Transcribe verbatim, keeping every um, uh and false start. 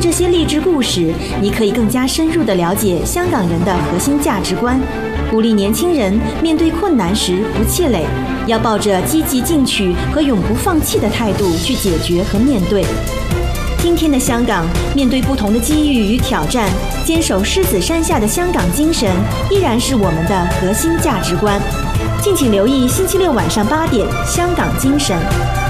这些励志故事，你可以更加深入地了解香港人的核心价值观，鼓励年轻人面对困难时不气馁，要抱着积极进取和永不放弃的态度去解决和面对。今天的香港，面对不同的机遇与挑战，坚守狮子山下的香港精神依然是我们的核心价值观。敬请留意星期六晚上八点《香港精神》。